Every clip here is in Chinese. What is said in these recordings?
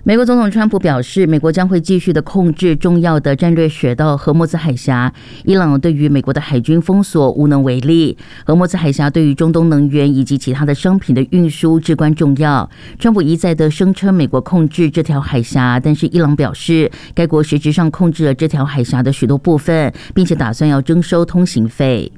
美国总统川普表示，美国将会继续的控制重要的战略水道荷默兹海峡。伊朗对于美国的海军封锁无能为力。荷默兹海峡对于中东能源以及其他的商品的运输至关重要。川普一再的声称美国控制这条海峡，但是伊朗表示，该国实质上控制了这条海峡的许多部分，并且打算要征收通行费。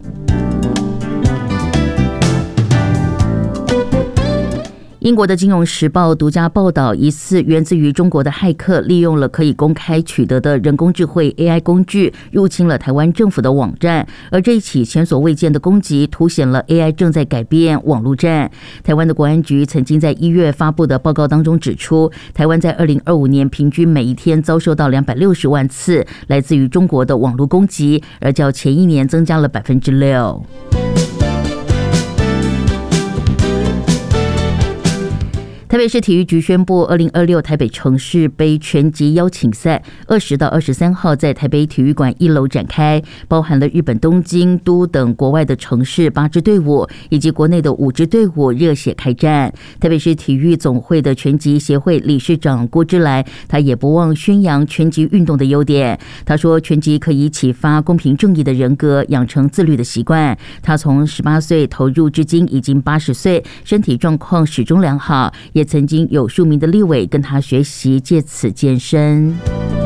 英国的《金融时报》独家报道，疑似源自于中国的骇客利用了可以公开取得的人工智慧 AI 工具，入侵了台湾政府的网站。而这一起前所未见的攻击，凸显了 AI 正在改变网络战。台湾的国安局曾经在1月发布的报告当中指出，台湾在2025年平均每一天遭受到260万次来自于中国的网络攻击，而较前一年增加了6%。台北市体育局宣布，2026台北城市杯拳击邀请赛20到23号在台北体育馆1楼展开，包含了日本东京都等国外的城市8支队伍，以及国内的5支队伍热血开战。台北市体育总会的拳击协会理事长郭之来，他也不忘宣扬拳击运动的优点。他说，拳击可以启发公平正义的人格，养成自律的习惯。他从18岁投入至今已经80岁，身体状况始终良好，也曾经有数名的立委跟他学习，借此健身。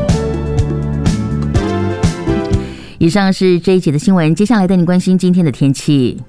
以上是这一节的新闻，接下来带你关心今天的天气。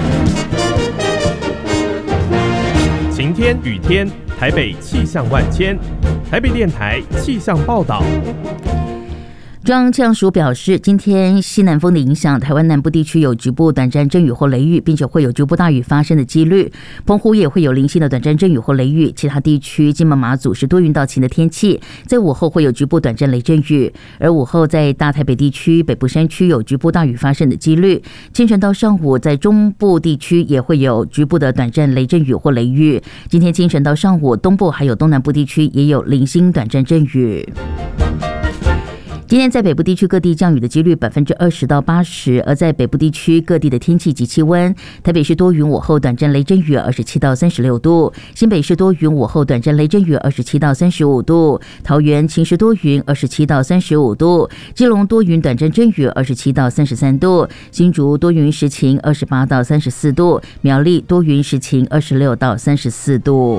晴天、雨天，台北气象万千。台北电台气象报道。 中央气象署表示，今天西南风的影响，台湾南部地区有局部短暂阵雨或雷雨，并且会有局部大雨发生的几率。澎湖也会有零星的短暂阵雨或雷雨，其他地区金门马祖是多云到晴的天气，在午后会有局部短暂雷阵雨，而午后在大台北地区、北部山区有局部大雨发生的几率。清晨到上午，在中部地区也会有局部的短暂雷阵雨或雷雨。今天清晨到上午，东部还有东南部地区也有零星短暂阵雨。今天在北部地区各地降雨的几率20%到80%，而在北部地区各地的天气及气温，台北市多云，午后短暂雷阵雨27到36度；新北市多云，午后短暂雷阵雨27到35度；桃园晴时多云27到35度；基隆多云短暂阵雨27到33度；新竹多云时晴28到34度；苗栗多云时晴26到34度。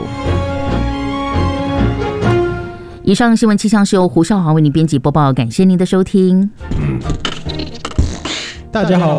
以上新闻气象是由胡少华为您编辑播报，感谢您的收听。 大家好。